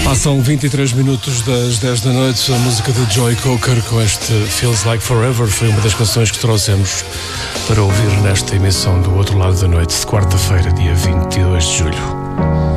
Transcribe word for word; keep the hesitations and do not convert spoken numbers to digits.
Passam vinte e três minutos das dez da noite. A música de Joy Cocker com este Feels Like Forever foi uma das canções que trouxemos para ouvir nesta emissão do Outro Lado da Noite de quarta-feira, dia vinte e dois de julho.